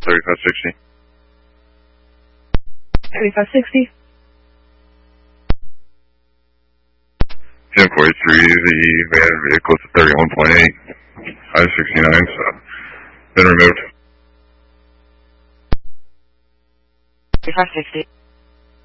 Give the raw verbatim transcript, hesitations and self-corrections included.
thirty-five sixty. thirty-five sixty. ten forty-three, the van vehicle is thirty-one point eight. I sixty-nine, so been removed. thirty-five sixty.